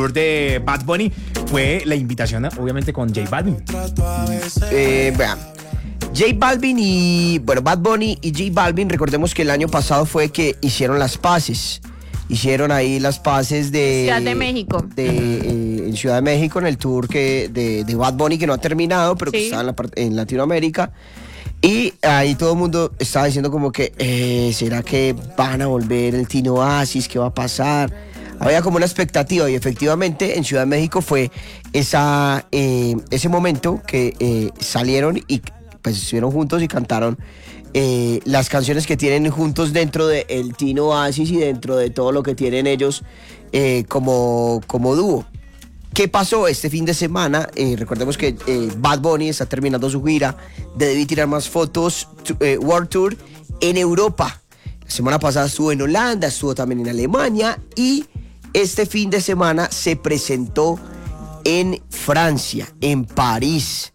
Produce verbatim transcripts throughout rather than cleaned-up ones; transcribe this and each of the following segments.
tour de Bad Bunny fue la invitación, obviamente, con J Balvin. Eh, vean, J Balvin y, bueno, Bad Bunny y J Balvin, recordemos que el año pasado fue que hicieron las paces. Hicieron ahí las paces de... Ciudad de México. De, eh, en Ciudad de México, en el tour que, de, de Bad Bunny, que no ha terminado, pero sí, que está en, la, en Latinoamérica. Y ahí todo el mundo estaba diciendo como que, eh, ¿será que van a volver el Teen Oasis? ¿Qué va a pasar? Había como una expectativa y efectivamente en Ciudad de México fue esa, eh, ese momento que eh, salieron y pues estuvieron juntos y cantaron Eh, las canciones que tienen juntos dentro del Teen Oasis y dentro de todo lo que tienen ellos eh, como, como dúo. ¿Qué pasó este fin de semana? Eh, recordemos que eh, Bad Bunny está terminando su gira de Debí Tirar Más Fotos eh, World Tour en Europa. La semana pasada estuvo en Holanda, estuvo también en Alemania y este fin de semana se presentó en Francia, en París.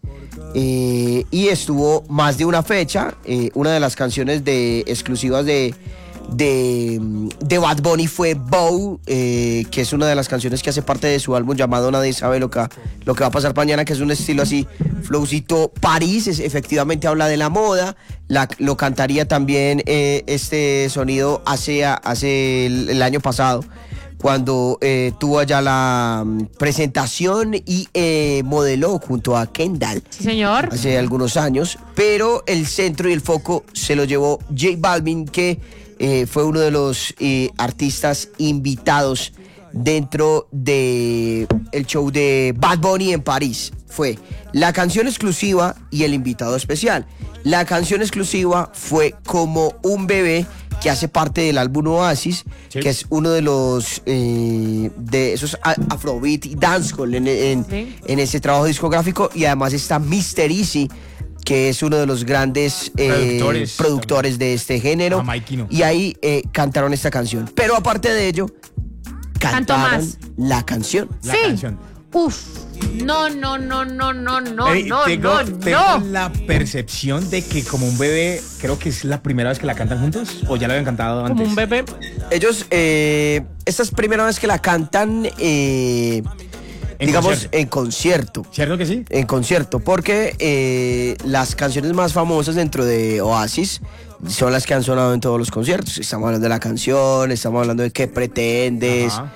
Eh, y estuvo más de una fecha. Eh, una de las canciones de, exclusivas de, de, de Bad Bunny fue Bow, eh, que es una de las canciones que hace parte de su álbum llamado Nadie Sabe Lo que, lo que va a pasar mañana, que es un estilo así, flowcito París, es, efectivamente habla de la moda. La, lo cantaría también eh, este sonido hace, hace el, el año pasado, cuando eh, tuvo allá la um, presentación y eh, modeló junto a Kendall. Sí, señor. Hace algunos años, pero el centro y el foco se lo llevó J Balvin, que eh, fue uno de los eh, artistas invitados dentro de el show de Bad Bunny en París. Fue la canción exclusiva y el invitado especial. La canción exclusiva fue Como un bebé, que hace parte del álbum Oasis, sí, que es uno de los eh, de esos afrobeat y dancehall en, en, sí, en ese trabajo discográfico. Y además está mister Eazi, que es uno de los grandes eh, productores, productores de este género. Jamaiquino. Y ahí eh, cantaron esta canción. Pero aparte de ello, cantaron más la canción. La sí. canción. Uf. No, no, no, no, no, no, Ey, no, tengo, no, tengo no. la percepción de que Como un bebé, creo que es la primera vez que la cantan juntos, o ya la habían cantado antes. Como un bebé. Ellos, eh, esta es primera vez que la cantan, eh, ¿En digamos, concierto? en concierto. ¿Cierto que sí? En concierto, porque eh, las canciones más famosas dentro de Oasis son las que han sonado en todos los conciertos. Estamos hablando de la canción, estamos hablando de Qué pretendes, ajá,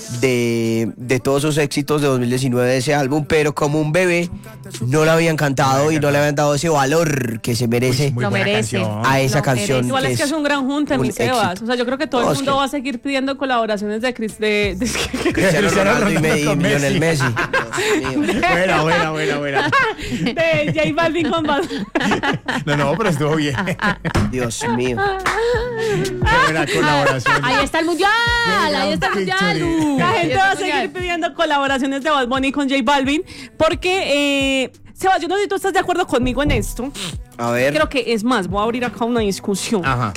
de, de todos esos éxitos de dos mil diecinueve de ese álbum, pero Como un bebé no la habían cantado y no le habían dado ese valor que se merece, Uy, lo merece a esa lo canción. Merece. Igual es que es un gran junte, mi Sebas. O sea, yo creo que todo no, el mundo que... va a seguir pidiendo colaboraciones de Chris de, de... Cristiano Ronaldo y, Messi, y Lionel Messi. Buena, buena, buena, buena. De J Balvin con Bad. No, no, pero estuvo bien. Dios mío. Qué buena colaboración. Ahí está el mundial, ahí está el mundial. La gente va a seguir pidiendo colaboraciones de Bad Bunny con J Balvin porque, eh, Sebas, yo no sé si tú estás de acuerdo conmigo en esto. A ver. Creo que es más, voy a abrir acá una discusión. Ajá.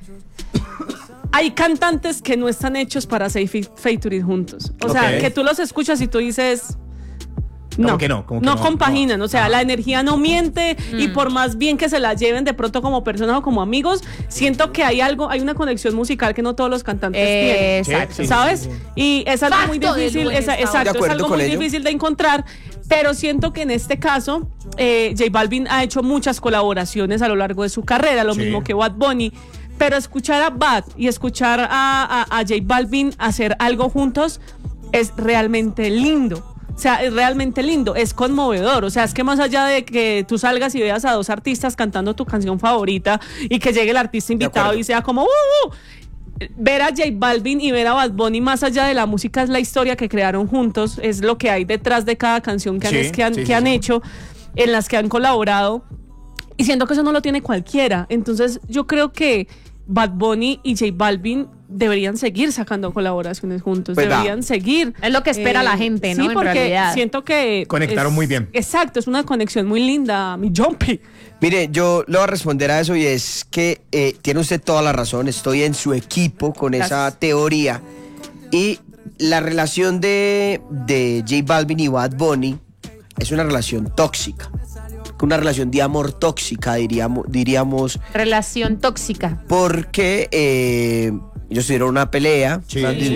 Hay cantantes que no están hechos para hacer featuring juntos. O sea, okay, que tú los escuchas y tú dices... No, ¿Cómo que no? ¿Cómo que no, no compaginan, no. O sea, ah. la energía no miente mm. y por más bien que se la lleven de pronto como personas o como amigos, siento que hay algo, hay una conexión musical que no todos los cantantes eh, tienen. Exacto. ¿Sabes? Sí, sí, sí. Y es algo Facto muy difícil, es, exacto, es algo muy ello. difícil de encontrar, pero siento que en este caso eh, J Balvin ha hecho muchas colaboraciones a lo largo de su carrera, lo sí. mismo que Bad Bunny. Pero escuchar a Bad y escuchar a, a, a J Balvin hacer algo juntos es realmente lindo. O sea, es realmente lindo, es conmovedor. O sea, es que más allá de que tú salgas y veas a dos artistas cantando tu canción favorita y que llegue el artista invitado y sea como... Uh, uh, ver a J Balvin y ver a Bad Bunny, más allá de la música, es la historia que crearon juntos, es lo que hay detrás de cada canción que han, sí, que han, sí, que sí, han sí. hecho, en las que han colaborado. Y siento que eso no lo tiene cualquiera. Entonces, yo creo que Bad Bunny y J Balvin deberían seguir sacando colaboraciones juntos, pues deberían va. seguir. Es lo que espera eh, la gente, ¿no? Sí, en porque realidad. siento que... Conectaron es, muy bien. Exacto, es una conexión muy linda, mi Jumpy. Mire, yo le voy a responder a eso y es que eh, tiene usted toda la razón, estoy en su equipo con Gracias. esa teoría. Y la relación de, de J Balvin y Bad Bunny es una relación tóxica. Una relación de amor tóxica, diríamos. diríamos relación tóxica. Porque eh, ellos tuvieron una pelea. Sí.